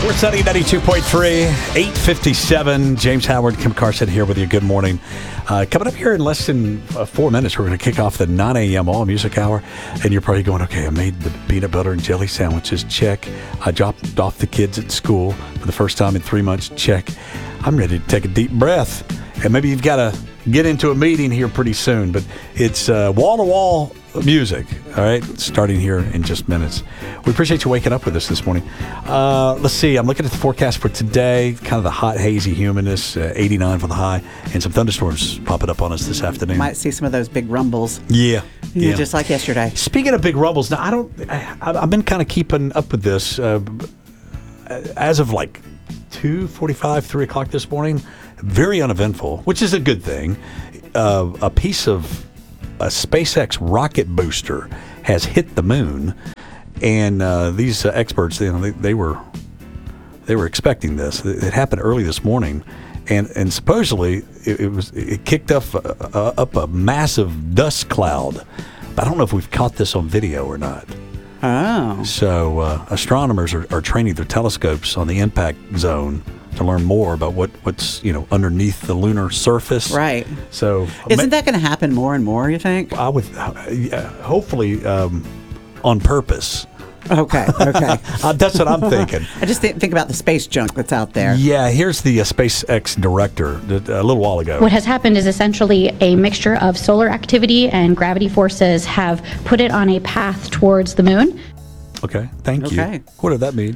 Sports 92.3, 8:57. James Howard, Kim Carson here with you. Good morning. Coming up here in less than 4 minutes, we're going to kick off the 9 a.m. All Music Hour. And you're probably going, okay, I made the peanut butter and jelly sandwiches. Check. I dropped off the kids at school for the first time in 3 months. Check. I'm ready to take a deep breath. And maybe you've got to get into a meeting here pretty soon. But it's wall-to-wall music, all right, starting here in just minutes. We appreciate you waking up with us this morning. Let's see, I'm looking at the forecast for today, kind of the hot, hazy humidness, 89 for the high, and some thunderstorms popping up on us this afternoon. Might see some of those big rumbles. Yeah. Just like yesterday. Speaking of big rumbles, now I've been kind of keeping up with this as of like 2:45, 3 o'clock this morning. Very uneventful, which is a good thing. A piece of a SpaceX rocket booster has hit the moon, and these experts, they were expecting this. It happened early this morning, and supposedly it kicked up a massive dust cloud. But I don't know if we've caught this on video or not. Oh. So astronomers are training their telescopes on the impact zone to learn more about what's underneath the lunar surface. Right. So isn't that going to happen more and more, you think? I would hopefully on purpose. Okay. That's what I'm thinking. I just think about the space junk that's out there. Yeah, here's the SpaceX director a little while ago. What has happened is essentially a mixture of solar activity and gravity forces have put it on a path towards the moon. Okay, thank you. Okay. What does that mean?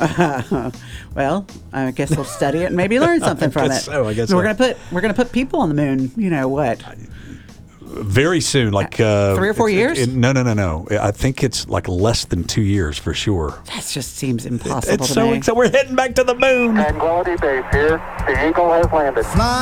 Well, I guess we'll study it and maybe learn something from it. I guess we're gonna put people on the moon. You know what? Very soon, like 3 or 4 years? No. I think it's like less than 2 years for sure. That just seems impossible to me. So we're heading back to the moon. Tranquility Base here. The Eagle has landed.